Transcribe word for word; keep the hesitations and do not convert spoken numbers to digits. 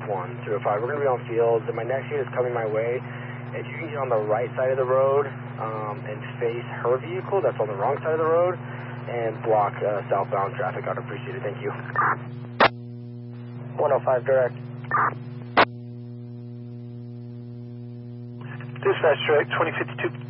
one through five. We're going to be on field. My next unit is coming my way. If you can get on the right side of the road um, and face her vehicle that's on the wrong side of the road and block uh, southbound traffic, I'd appreciate it. Thank you. one oh five direct. Dispatch direct, twenty fifty-two.